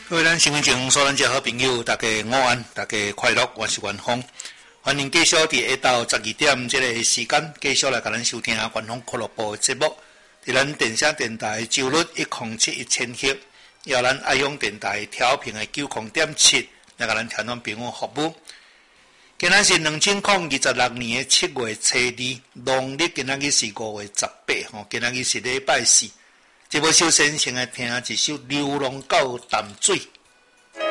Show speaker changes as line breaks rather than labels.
各位咱新闻前所咱遮好朋友，大家午安，大家快乐，我是元丰，欢迎继续伫下到12点这个时间，继续来甲咱收听元丰俱乐部的节目。伫咱电声电台周日107.1000赫，由咱爱用电台调频的90.7，来甲咱听众朋友服务。今仔是2026年的7月初2，农历今仔日是5月18吼，今仔日是礼拜四。这部首先先来听一首《流浪到淡水》。